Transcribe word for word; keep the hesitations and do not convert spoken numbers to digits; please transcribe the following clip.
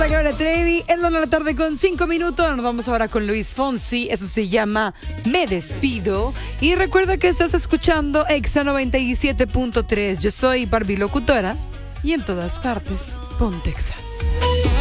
Hola, Gloria Trevi. Es la la tarde con cinco minutos. Nos vamos ahora con Luis Fonsi. Eso se llama Me Despido. Y recuerda que estás escuchando Exa noventa y siete punto tres. Yo soy Barbie Locutora. Y en todas partes, ponte Exa.